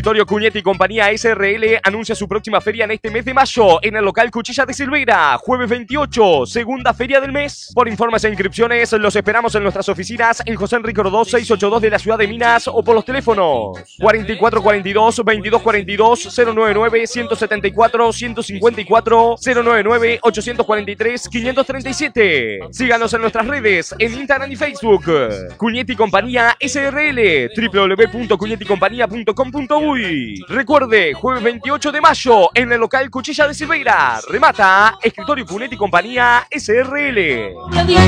Escritorio Cuñete y Compañía SRL anuncia su próxima feria en este mes de mayo en el local Cuchilla de Silveira, jueves 28, segunda feria del mes. Por informes e inscripciones los esperamos en nuestras oficinas en José Enrique Rodó 682 de la ciudad de Minas o por los teléfonos 4442 2242 099 174 154 099 843 537. Síganos en nuestras redes en Instagram y Facebook. Cuñete y Compañía SRL, www.cuñeticompañía.com.uy. Recuerde, jueves 28 de mayo en el local Cuchilla de Silveira. Remata Escritorio Cuñete y Compañía SRL.